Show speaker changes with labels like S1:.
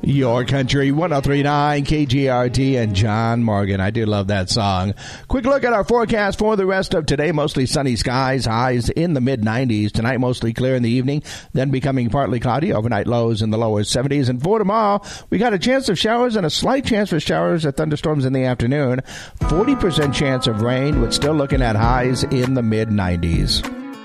S1: Your Country 103.9 KGRT and John Morgan. I do love that song. Quick look at our forecast for the rest of today. Mostly sunny skies, highs in the mid-90s. Tonight, mostly clear in the evening, then becoming partly cloudy. Overnight lows in the lower 70s. And for tomorrow, we got a chance of showers and a slight chance for showers and thunderstorms in the afternoon. 40% chance of rain, but still looking at highs in the mid-90s.